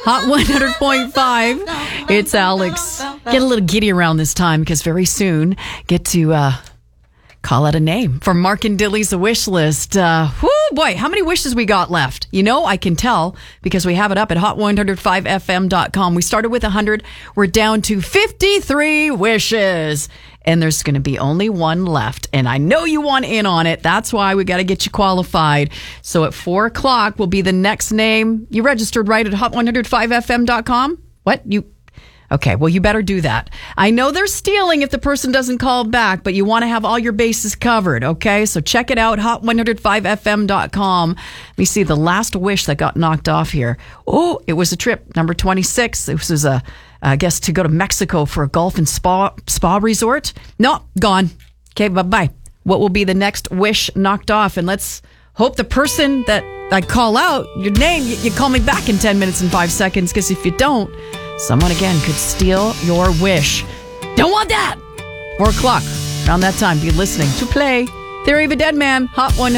Hot 100.5. It's Alex. Get a little giddy around this time because very soon get to call out a name for Mark and Dilly's wish list. Whoo, boy, how many wishes we got left? You know, I can tell because we have it up at hot1005fm.com. We started with 100. We're down to 53 wishes. And there's going to be only one left. And I know you want in on it. That's why we got to get you qualified. So at 4 o'clock will be the next name. You registered right at hot1005fm.com? What? Okay, well, you better do that. I know they're stealing if the person doesn't call back, but you want to have all your bases covered, okay? So check it out, hot1005fm.com. Let me see the last wish that got knocked off here. Oh, it was a trip, number 26. This was I guess, to go to Mexico for a golf and spa resort. No, gone. Okay, bye-bye. What will be the next wish knocked off? And let's hope the person that I call out, your name, you call me back in 10 minutes and 5 seconds, because if you don't, someone again could steal your wish. Don't want that! 4 o'clock, around that time, be listening to Play Theory of a Dead Man, Hot 100.